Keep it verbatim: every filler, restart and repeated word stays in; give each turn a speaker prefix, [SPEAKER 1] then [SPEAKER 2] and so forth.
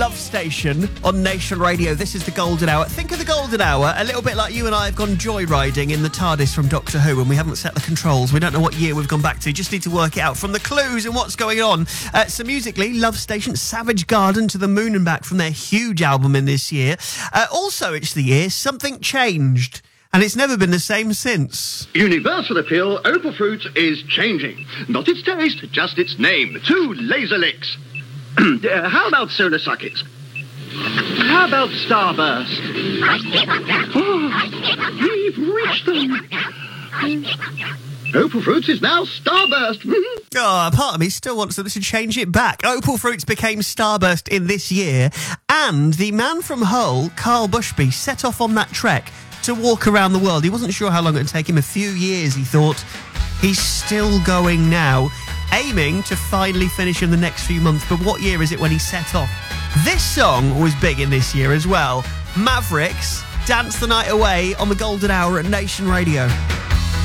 [SPEAKER 1] Love Station on Nation Radio. This is the Golden Hour. Think of the Golden Hour a little bit like you and I have gone joyriding in the TARDIS from Doctor Who, and we haven't set the controls. We don't know what year we've gone back to. Just need to work it out from the clues and what's going on. Uh, so musically, Love Station, Savage Garden, To the Moon and Back from their huge album in this year. Uh, also, it's the year Something Changed. And it's never been the same since.
[SPEAKER 2] Universal appeal, Opal Fruit is changing. Not its taste, just its name. Two laser licks. uh, how about solar sockets? How about Starburst? Oh, we've reached them. Opal Fruits is now Starburst.
[SPEAKER 1] Oh, part of me still wants them to change it back. Opal Fruits became Starburst in this year, and the man from Hull, Carl Bushby, set off on that trek to walk around the world. He wasn't sure how long it would take him. A few years, he thought. He's still going now, aiming to finally finish in the next few months. But what year is it when he set off? This song was big in this year as well. Mavericks, Dance the Night Away on the Golden Hour at Nation Radio.